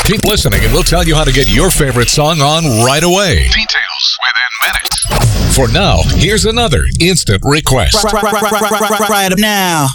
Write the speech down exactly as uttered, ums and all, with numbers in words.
Keep listening and we'll tell you how to get your favorite song on right away. Details within minutes. For now, here's another instant request. Right, right, right, right, right, right, right now.